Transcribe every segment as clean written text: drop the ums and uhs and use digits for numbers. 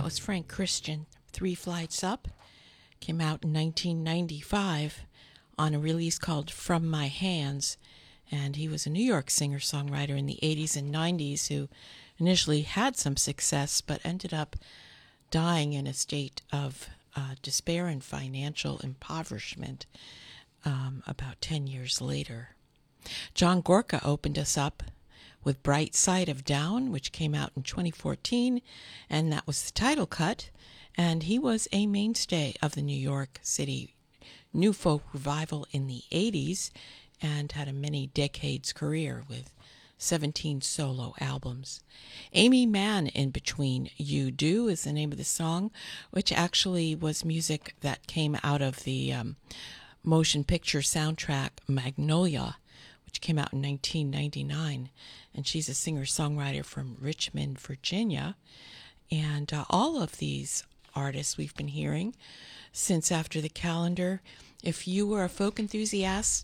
That was Frank Christian, Three Flights Up. Came out in 1995 on a release called From My Hands. And he was a New York singer-songwriter in the 80s and 90s who initially had some success but ended up dying in a state of despair and financial impoverishment about 10 years later. John Gorka opened us up with Bright Side of Down, which came out in 2014, and that was the title cut. And he was a mainstay of the New York City New Folk revival in the 80s and had a many decades career with 17 solo albums. Amy Mann in Between You Do is the name of the song, which actually was music that came out of the motion picture soundtrack Magnolia, which came out in 1999. And she's a singer-songwriter from Richmond, Virginia. And all of these artists we've been hearing since After the Calendar. If you were a folk enthusiast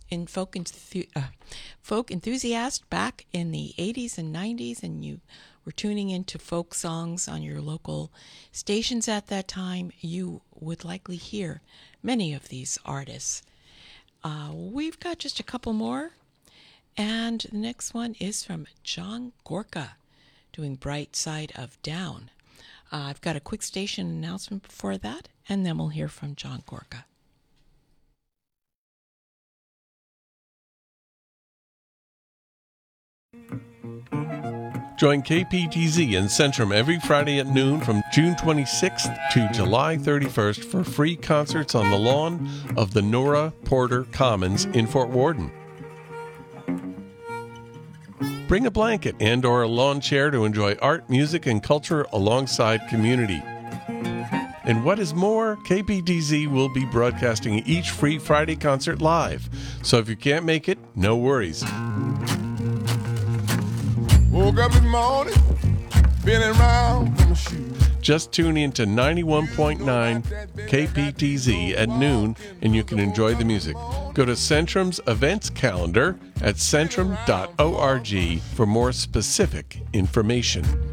back in the 80s and 90s and you were tuning into folk songs on your local stations at that time, you would likely hear many of these artists. We've got just a couple more. And the next one is from John Gorka, doing Bright Side of Down. I've got a quick station announcement before that, and then we'll hear from John Gorka. Join KPTZ in Centrum every Friday at noon from June 26th to July 31st for free concerts on the lawn of the Nora Porter Commons in Fort Worden. Bring a blanket and or a lawn chair to enjoy art, music, and culture alongside community. And what is more, KPTZ will be broadcasting each free Friday concert live. So if you can't make it, no worries. Woke up this morning, feeling round from my shoes. Just tune in to 91.9 KPTZ at noon and you can enjoy the music. Go to Centrum's events calendar at centrum.org for more specific information.